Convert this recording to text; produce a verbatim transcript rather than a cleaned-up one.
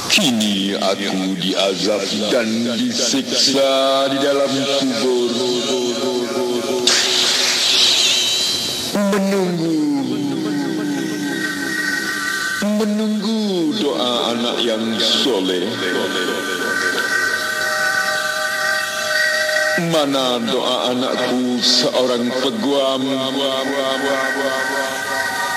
Kini aku diazab dan disiksa di dalam kubur, menunggu menunggu doa anak yang soleh. Mana doa anakku seorang peguam?